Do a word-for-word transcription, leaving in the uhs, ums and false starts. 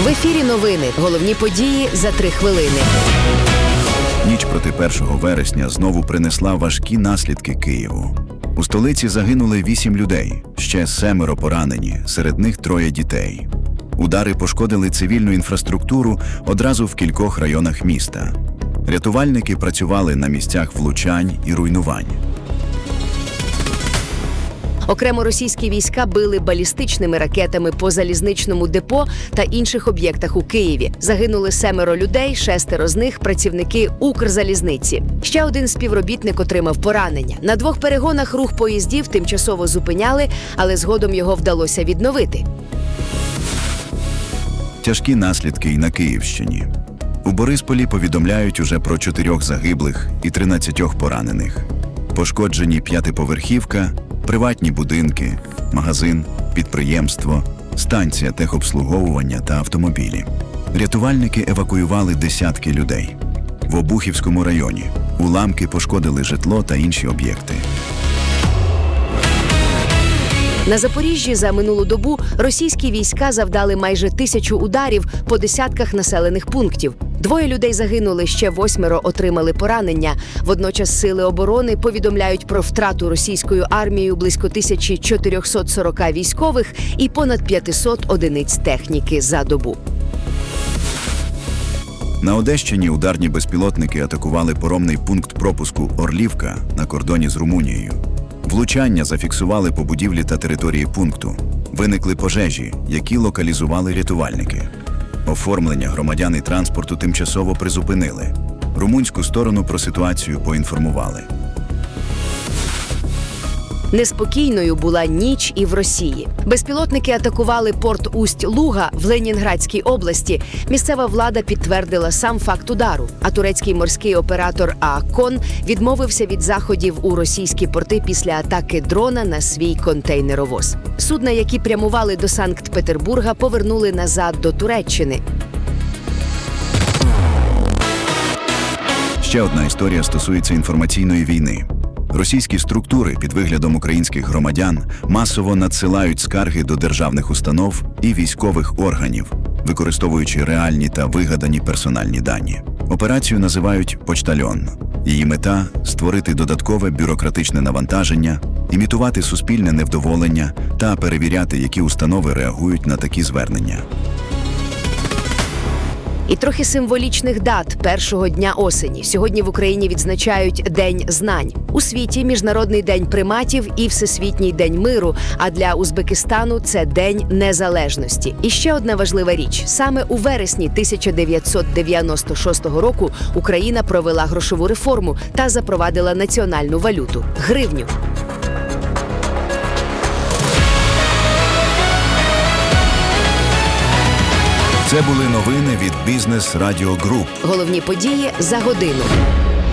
В ефірі новини. Головні події за три хвилини. Ніч проти першого вересня знову принесла важкі наслідки Києву. У столиці загинули вісім людей, ще семеро поранені, серед них троє дітей. Удари пошкодили цивільну інфраструктуру одразу в кількох районах міста. Рятувальники працювали на місцях влучань і руйнувань. Окремо російські війська били балістичними ракетами по залізничному депо та інших об'єктах у Києві. Загинули семеро людей, шестеро з них – працівники Укрзалізниці. Ще один співробітник отримав поранення. На двох перегонах рух поїздів тимчасово зупиняли, але згодом його вдалося відновити. Тяжкі наслідки й на Київщині. У Борисполі повідомляють уже про чотирьох загиблих і тринадцятьох поранених. Пошкоджені п'ятиповерхівка, приватні будинки, магазин, підприємство, станція техобслуговування та автомобілі. Рятувальники евакуювали десятки людей. В Обухівському районі уламки пошкодили житло та інші об'єкти. На Запоріжжі за минулу добу російські війська завдали майже тисячу ударів по десятках населених пунктів. Двоє людей загинули, ще восьмеро отримали поранення. Водночас сили оборони повідомляють про втрату російською армією близько тисяча чотириста сорок військових і понад п'ятсот одиниць техніки за добу. На Одещині ударні безпілотники атакували паромний пункт пропуску «Орлівка» на кордоні з Румунією. Влучання зафіксували по будівлі та території пункту. Виникли пожежі, які локалізували рятувальники. Оформлення громадян і транспорту тимчасово призупинили. Румунську сторону про ситуацію поінформували. Неспокійною була ніч і в Росії. Безпілотники атакували порт Усть-Луга в Ленінградській області. Місцева влада підтвердила сам факт удару, а турецький морський оператор ААКон відмовився від заходів у російські порти після атаки дрона на свій контейнеровоз. Судна, які прямували до Санкт-Петербурга, повернули назад до Туреччини. Ще одна історія стосується інформаційної війни. Російські структури під виглядом українських громадян масово надсилають скарги до державних установ і військових органів, використовуючи реальні та вигадані персональні дані. Операцію називають «Почтальон». Її мета – створити додаткове бюрократичне навантаження, імітувати суспільне невдоволення та перевіряти, які установи реагують на такі звернення. І трохи символічних дат першого дня осені. Сьогодні в Україні відзначають День знань. У світі – Міжнародний день приматів і Всесвітній день миру, а для Узбекистану – це День незалежності. І ще одна важлива річ. Саме у вересні тисяча дев'ятсот дев'яносто шостого року Україна провела грошову реформу та запровадила національну валюту – гривню. Це були новини від Бізнес Радіо Груп. Головні події за годину.